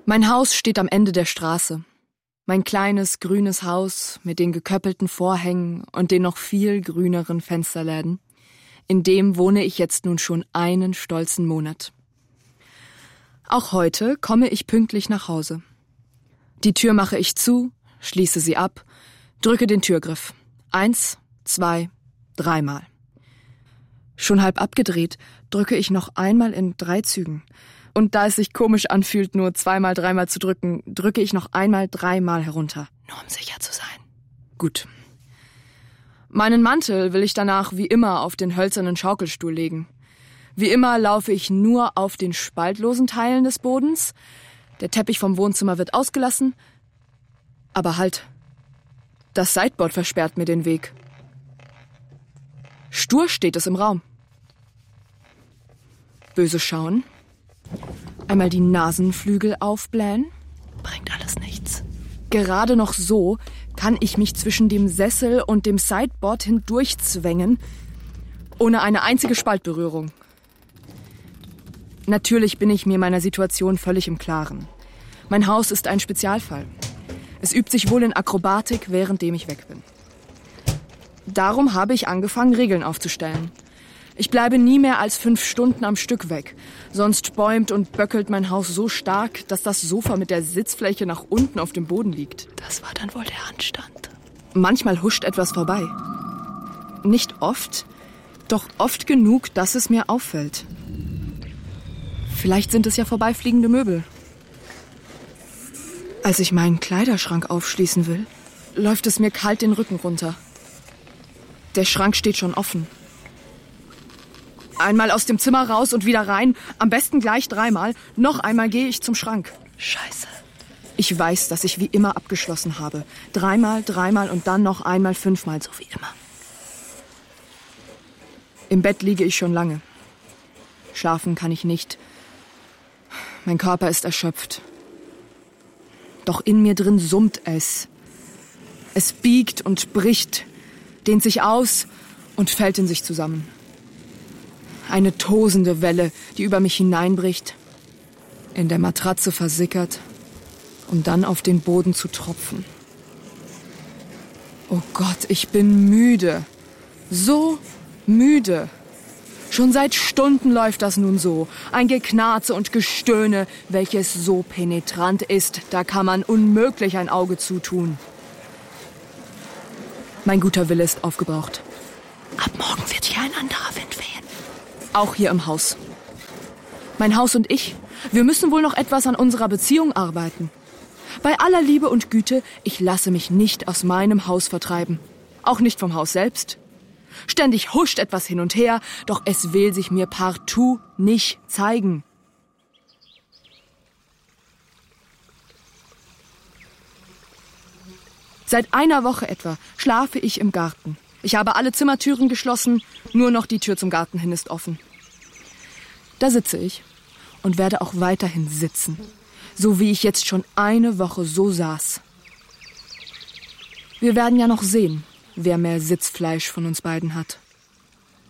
Mein Haus steht am Ende der Straße. Mein kleines, grünes Haus mit den geköppelten Vorhängen und den noch viel grüneren Fensterläden. In dem wohne ich jetzt nun schon einen stolzen Monat. Auch heute komme ich pünktlich nach Hause. Die Tür mache ich zu, schließe sie ab, drücke den Türgriff. 1, 2, 3 Mal. Schon halb abgedreht, drücke ich noch einmal in 3 Zügen. Und da es sich komisch anfühlt, nur 2-mal, 3-mal zu drücken, drücke ich noch einmal 3 Mal herunter. Nur um sicher zu sein. Gut. Meinen Mantel will ich danach wie immer auf den hölzernen Schaukelstuhl legen. Wie immer laufe ich nur auf den spaltlosen Teilen des Bodens. Der Teppich vom Wohnzimmer wird ausgelassen. Aber halt, das Sideboard versperrt mir den Weg. Stur steht es im Raum. Böse schauen. Einmal die Nasenflügel aufblähen. Bringt alles nichts. Gerade noch so kann ich mich zwischen dem Sessel und dem Sideboard hindurchzwängen, ohne eine einzige Spaltberührung. Natürlich bin ich mir meiner Situation völlig im Klaren. Mein Haus ist ein Spezialfall. Es übt sich wohl in Akrobatik, währenddem ich weg bin. Darum habe ich angefangen, Regeln aufzustellen. Ich bleibe nie mehr als 5 Stunden am Stück weg. Sonst bäumt und böckelt mein Haus so stark, dass das Sofa mit der Sitzfläche nach unten auf dem Boden liegt. Das war dann wohl der Anstand. Manchmal huscht etwas vorbei. Nicht oft, doch oft genug, dass es mir auffällt. Vielleicht sind es ja vorbeifliegende Möbel. Als ich meinen Kleiderschrank aufschließen will, läuft es mir kalt den Rücken runter. Der Schrank steht schon offen. Einmal aus dem Zimmer raus und wieder rein, am besten gleich 3 Mal. Noch einmal gehe ich zum Schrank. Scheiße. Ich weiß, dass ich wie immer abgeschlossen habe. 3 Mal, 3 Mal und dann noch einmal 5 Mal, so wie immer. Im Bett liege ich schon lange. Schlafen kann ich nicht. Mein Körper ist erschöpft. Doch in mir drin summt es. Es biegt und bricht, dehnt sich aus und fällt in sich zusammen. Eine tosende Welle, die über mich hineinbricht, in der Matratze versickert, um dann auf den Boden zu tropfen. Oh Gott, ich bin müde. So müde. Schon seit Stunden läuft das nun so. Ein Geknarze und Gestöhne, welches so penetrant ist, da kann man unmöglich ein Auge zutun. Mein guter Wille ist aufgebraucht. Ab morgen wird hier ein anderer Wind wehen. Auch hier im Haus. Mein Haus und ich, wir müssen wohl noch etwas an unserer Beziehung arbeiten. Bei aller Liebe und Güte, ich lasse mich nicht aus meinem Haus vertreiben. Auch nicht vom Haus selbst. Ständig huscht etwas hin und her, doch es will sich mir partout nicht zeigen. Seit einer Woche etwa schlafe ich im Garten. Ich habe alle Zimmertüren geschlossen, nur noch die Tür zum Garten hin ist offen. Da sitze ich und werde auch weiterhin sitzen, so wie ich jetzt schon eine Woche so saß. Wir werden ja noch sehen, wer mehr Sitzfleisch von uns beiden hat.